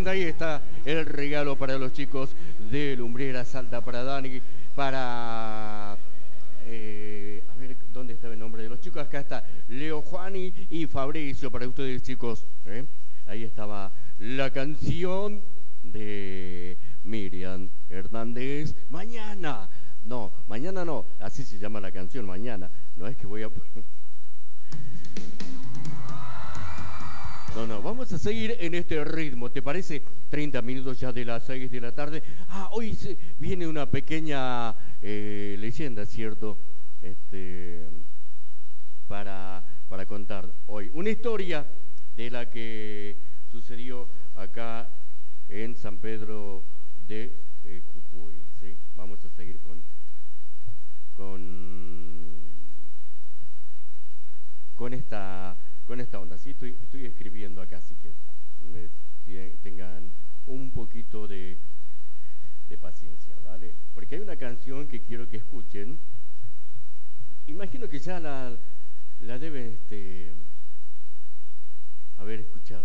bueno, ahí está el regalo para los chicos de Lumbrera Salta, para Dani, para... a ver, ¿dónde está el nombre de los chicos? Acá está Leo, Juani y Fabricio, para ustedes chicos. Ahí estaba la canción de Miriam Hernández. Mañana. No, mañana no. Así se llama la canción, mañana. No es que voy a... No, vamos a seguir en este ritmo, ¿te parece? 30 minutos ya de las 6 de la tarde. Hoy viene una pequeña leyenda, ¿cierto? Para contar hoy. Una historia de la que sucedió acá en San Pedro de Jujuy, ¿sí? Vamos a seguir con esta onda, ¿sí? Estoy escribiendo acá, así que tengan un poquito de paciencia, ¿vale? Porque hay una canción que quiero que escuchen. Imagino que ya la deben haber escuchado,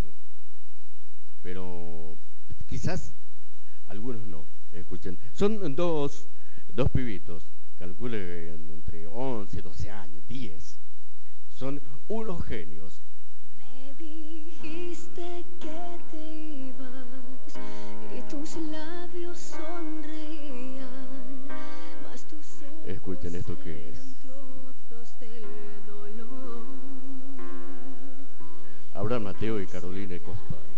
pero quizás algunos no escuchen. Son dos pibitos, calcule entre 11, 12 años, 10. Son unos genios. Me dijiste que te ibas y tus labios sonreían, mas tus ojos escuchen esto que es. trozos del dolor. Abraham Mateo y Carolina Costa.